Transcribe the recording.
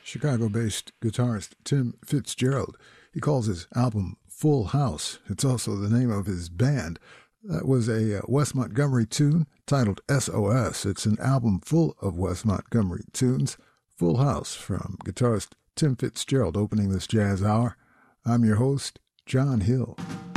Chicago-based guitarist Tim Fitzgerald. He calls his album Full House. It's also the name of his band. That was a Wes Montgomery tune titled SOS. It's an album full of Wes Montgomery tunes. Full House from guitarist Tim Fitzgerald opening this jazz hour. I'm your host, John Hill.